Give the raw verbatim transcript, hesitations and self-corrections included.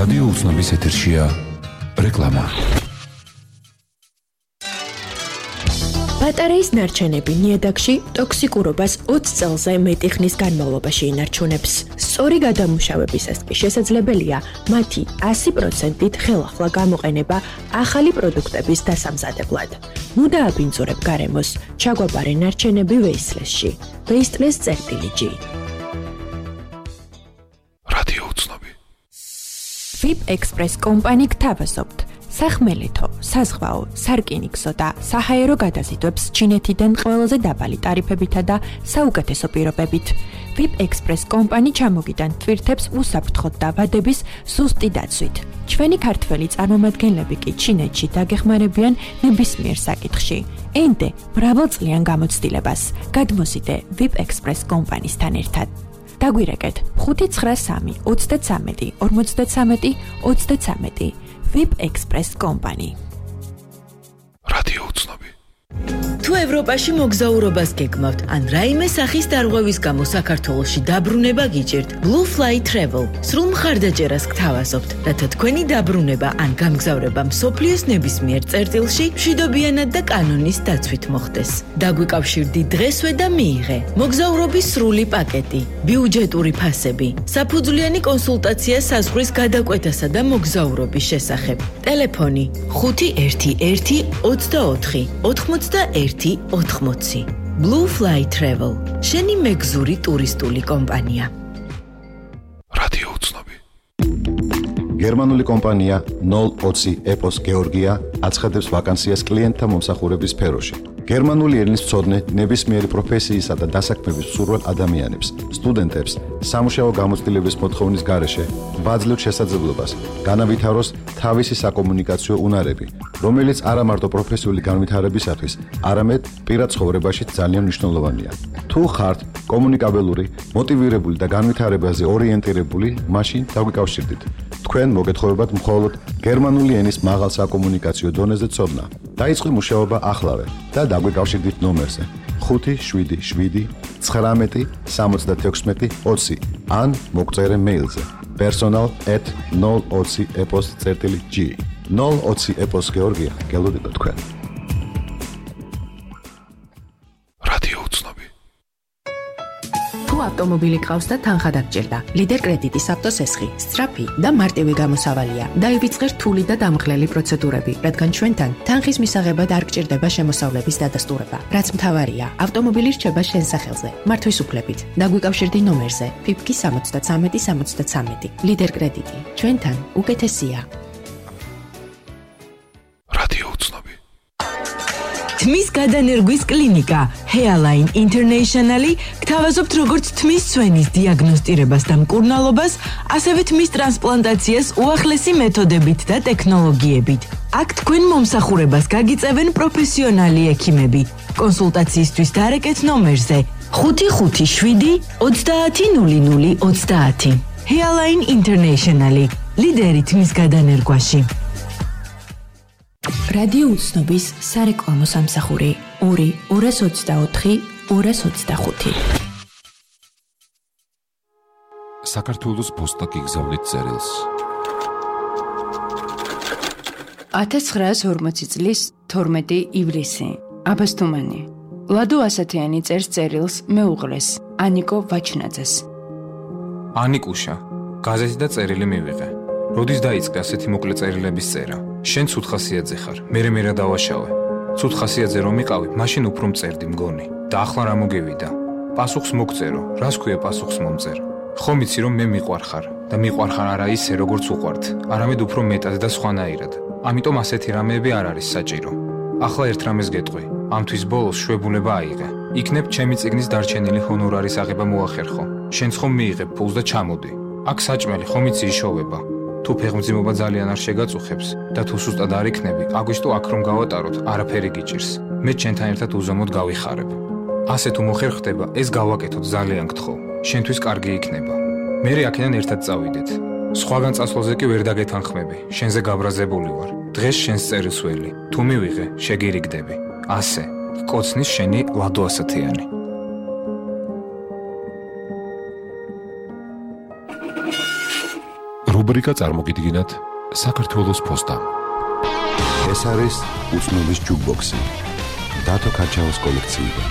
რადიო უცნობის ეთერშია რეკლამა. ბატარეის ნარჩენები ნიადაგში ტოქსიკურობას ოცი წელზე მეტი ხნის განმავლობაში ინარჩუნებს. სწორი გადამუშავებისას კი შესაძლებელია მათი ასი პროცენტით ხელახლა გამოყენება ახალი პროდუქტების დასამზადებლად. ნუ დააბინძურებ გარემოს, ჩაგვაბარე ნარჩენები ვეისლესში. ვეისლეს წერტილი ჯი. რადიო უცნობი. ვიპ ექსპრეს კომპანი გთავაზობთ. სახმელეთო, საზღვაო, სარკინიგზო და საჰაერო გადაზიდვებს ჩინეთიდან ყველაზე დაბალი ტარიფებითა და საუკეთესო პირობებით. ვიპ ექსპრეს კომპანი ჩამოგიდან ტვირთებს უსაფრთხოდ და ვადების ზუსტი დაცვით. ჩვენი ქართველი წარმომადგენლები კი ჩინეთში დაგეხმარებიან ნებისმიერ საკითხში. ენდე მრავალწლიან გამოცდილებას. გადმოსიდე ვიპ ექსპრეს კომპანისთან ერთად. დაგვირეკეთ ხუთი ცხრა სამი ოცდათრამეტი ორმოცდათრამეტი ოცდათრამეტი ვიპ ექსპრეს კომპანი. რადიო უცნობი. თუ ევროპაში მოგზაურობას გეგმავთ, ან რაიმე სახის დარღვევის გამო საქართველოში დაბრუნება გიჭირთ, Blue Fly Travel სრულ მხარდაჭერას გთავაზობთ, რათა თქვენი დაბრუნება ან გამგზავრება მსოფლიოს ნებისმიერ წერტილში მშვიდობიანად და კანონის დაცვით მოხდეს. დაგვიკავშირდი დღესვე და მიიღე მოგზაურობის სრული პაკეტი, ბიუჯეტური ფასები, საფუძვლიანი კონსულტაცია საზღვრის გადაკვეთასა და მოგზაურობის შესახებ. ტელეფონი ხუთი ერთი ერთი ოცდაოთხი ოთხმოცდაერთი ოთხმოცი. Blue Fly Travel. შენი მეგზური ტურისტული კომპანია. რადიო უცნობი. გერმანული კომპანია ნულ ოცი ეპოს გეორგია აცხადებს ვაკანსიას კლიენტთა მომსახურების სფეროში. გერმანული ენის მცოდნე ნებისმიერი პროფესიისა და დასაქმების მსურველ ადამიანებს, სტუდენტებს, სამუშაო გამოცდილების მოთხოვნის გარეშე ვაძლევთ შესაძლებლობას განავითაროს თავისი საკომუნიკაციო უნარები, რომელიც არა მარტო პროფესიული განვითარებისათვის, არამედ პირად ცხოვრებაში ძალიან მნიშვნელოვანია. თუ ხართ კომუნიკაბელური, მოტივირებული და განვითარებაზე ორიენტირებული, მაშინ დაგვიკავშირდით. თქვენ მოგეთხოვებათ მხოლოდ გერმანული ენის მაღალ საკომუნიკაციო დონეზე ცოდნა. დაიწყო მუშაობა ახლავე და დაგვიკავშირდით ნომერზე ხუთი შვიდი შვიდი ცხრამეტი სამოცდათექვსმეტი ოცი ან მოგწერე მეილზე personal at ნულ ოცი epos წერტილი ჯი. ნულ ოცი epos გეორგია გელოდეთ თქვენ. რადიო უცნობი. თუ ავტომობილი ყავს და თანხა დაგჭირდა, ლიდერ კრედიტის ავტოსესხი, სწრაფი და მარტივი გამოსავალია. დაივიწყე რთული და დამღლელი პროცედურები, რადგან ჩვენთან თანხის მისაღებად არ გჭირდება შემოსავლების დადასტურება. რაც მთავარია, ავტომობილი რჩება შენ სახელზე, მართვის უფლებით. დაგვიკავშირდი ნომერზე ფიფკი სამოცდათრამეტი სამოცდათრამეტი. ლიდერ კრედიტი, ჩვენთან უკეთესია. რადიო უცნობი. თმის გადანერგვის კლინიკა Hairline International გთავაზობთ როგორც თმის სვენის დიაგნოსტირებას და მკურნალობას, ასევე თმის ტრანსპლანტაციას უახლესი მეთოდებით და ტექნოლოგიებით. აქ თქვენ მომსახურებას გაგიწევენ პროფესიონალი ექიმები. კონსულტაციისთვის დარეკეთ ნომერზე ხუთი ხუთი შვიდი ოცდაათი ნული ნული ოცდაათი. Hairline International, ლიდერი თმის გადანერგვაში. რადიო უცნობის სარეკლამო სამსახური ორი ორას ოცდაოთხი ორას ოცდახუთი. საქართველოს პოსტა გიგზავნით წერილს. ათას ცხრაას ორმოცი წლის თორმეტი ივლისი. აბასთუმანი. ლადო ასათიანი წერს წერილს მეუღლეს, ანიკო ვაჩნაძეს. ანიკუშა, გაზეთი და წერილი მივიღე. როდის დაიწყე ასეთი მოკლე წერილების წერა? შენ ცუდ ხასიათზე ხარ, მერე მერე დავაშავე. ცუდ ხასიათზე რომ იყავი, მაშინ უფრო მწერდი მგონი. და ახლა რა მოგევიდა? პასუხს მოგწერო, რას ქვია პასუხს მომწერ? ხომ იცი რომ მე მიყვარხარ და მიყვარხარ არა ისე როგორც უყვართ, არამედ უფრო მეტად და სხვანაირად. ამიტომ ასეთი რამეები არ არის საჭირო. ახლა ერთ რამეს გეტყვი, ამ თვის ბოლოს შვებულება აიღე. იქნებ ჩემი წიგნის დარჩენილი ჰონორარის აღება მოახერხო. შენც ხომ მიიღებ ფულს და ჩამოდი. აქ საჭმელი ხომ იცი იშოვება. თუ ფეხმძიმობა ძალიან არ შეგაწუხებს და თუ სუსტად არ იქნები, აგვისტო აქ რომ გავატაროთ, არაფერი გიჭირს. მე ჩემთან ერთად უზომოდ გავიხარებ. ასე თუ მოხერხდება, ეს გავაკეთოთ ძალიან გთხოვ. შენთვის კარგი იქნება. მერე აქედან ერთად წავიდეთ. სხვაგან წასვლაზე კი ვერ დაგეთანხმები. შენზე გაბრაზებული ვარ. დღეს შენს წერილს ველი. თუ მივიღე, შეგირიგდები. ასე. კოცნის შენი ლადო ასათიანი. რუბრიკა რუბრიკა წარმოგიდგინათ საქართველოს ფოსტამ. ეს არის უცნობის ჯუკბოქსი. დათო ქარჩაოს კოლექციიდან.